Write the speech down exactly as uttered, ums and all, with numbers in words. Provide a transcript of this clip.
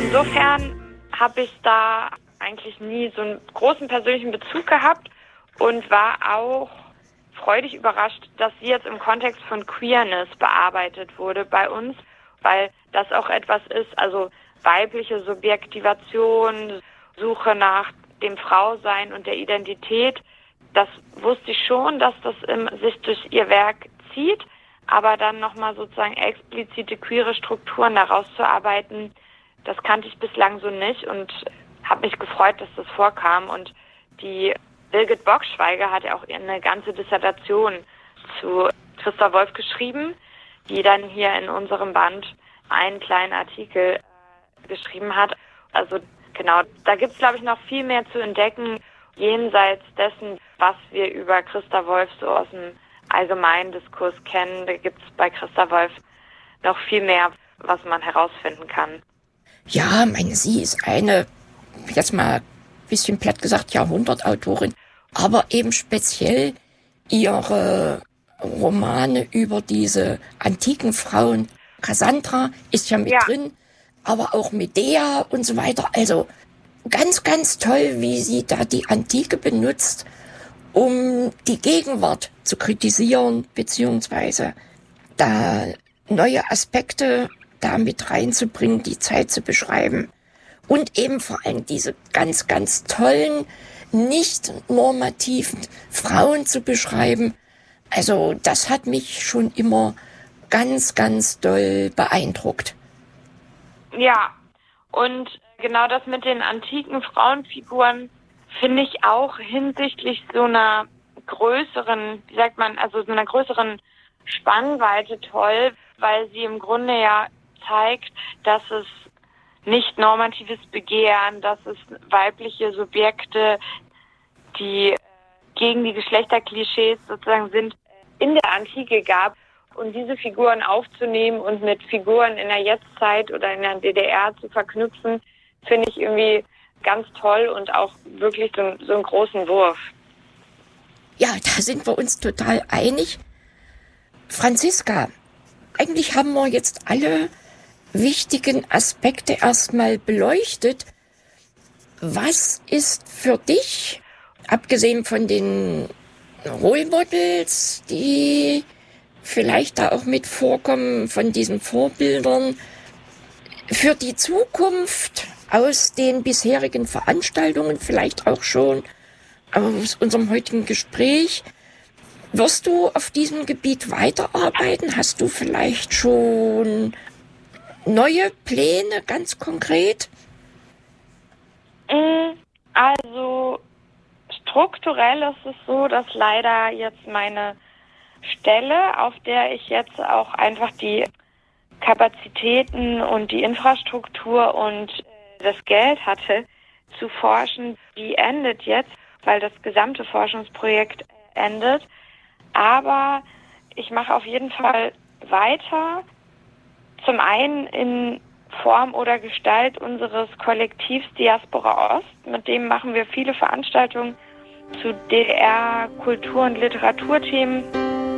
insofern habe ich da eigentlich nie so einen großen persönlichen Bezug gehabt und war auch freudig überrascht, dass sie jetzt im Kontext von Queerness bearbeitet wurde bei uns, weil das auch etwas ist, also weibliche Subjektivation, Suche nach dem Frausein und der Identität. Das wusste ich schon, dass das im, sich durch ihr Werk zieht, aber dann nochmal sozusagen explizite queere Strukturen daraus zu arbeiten, das kannte ich bislang so nicht und habe mich gefreut, dass das vorkam. Und die Birgit Bockschweiger hat ja auch eine ganze Dissertation zu Christa Wolf geschrieben, die dann hier in unserem Band einen kleinen Artikel äh, geschrieben hat. Also genau, da gibt es, glaube ich, noch viel mehr zu entdecken, jenseits dessen, was wir über Christa Wolf so aus dem allgemeinen Diskurs kennen. Da gibt es bei Christa Wolf noch viel mehr, was man herausfinden kann. Ja, meine, sie ist eine, jetzt mal ein bisschen platt gesagt, Jahrhundertautorin, aber eben speziell ihre Romane über diese antiken Frauen. Cassandra ist ja mit ja. drin, aber auch Medea und so weiter. Also ganz, ganz toll, wie sie da die Antike benutzt, um die Gegenwart zu kritisieren, beziehungsweise da neue Aspekte da mit reinzubringen, die Zeit zu beschreiben. Und eben vor allem diese ganz, ganz tollen, nicht normativen Frauen zu beschreiben. Also das hat mich schon immer ganz, ganz doll beeindruckt. Ja, und genau das mit den antiken Frauenfiguren finde ich auch hinsichtlich so einer größeren, wie sagt man, also so einer größeren Spannweite toll, weil sie im Grunde ja zeigt, dass es nicht normatives Begehren, dass es weibliche Subjekte, die gegen die Geschlechterklischees sozusagen sind, in der Antike gab. Und diese Figuren aufzunehmen und mit Figuren in der Jetztzeit oder in der D D R zu verknüpfen, finde ich irgendwie ganz toll und auch wirklich so, so einen großen Wurf. Ja, da sind wir uns total einig. Franziska, eigentlich haben wir jetzt alle wichtigen Aspekte erstmal beleuchtet. Was ist für dich, abgesehen von den Role Models, die vielleicht da auch mit vorkommen, von diesen Vorbildern, für die Zukunft aus den bisherigen Veranstaltungen, vielleicht auch schon aus unserem heutigen Gespräch, wirst du auf diesem Gebiet weiterarbeiten? Hast du vielleicht schon neue Pläne, ganz konkret? Also strukturell ist es so, dass leider jetzt meine Stelle, auf der ich jetzt auch einfach die Kapazitäten und die Infrastruktur und das Geld hatte, zu forschen, die endet jetzt, weil das gesamte Forschungsprojekt endet. Aber ich mache auf jeden Fall weiter. Zum einen in Form oder Gestalt unseres Kollektivs Diaspora Ost. Mit dem machen wir viele Veranstaltungen zu D D R-Kultur- und Literaturthemen.